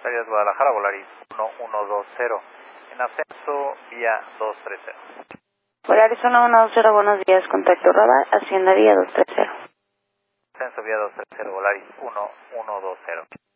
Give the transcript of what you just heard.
Áreas Guadalajara, Volaris 1120. En ascenso, vía 230. Volaris 1120, buenos días, contacto Rabat, Hacienda vía 230. Ascenso, vía 230, Volaris 1120.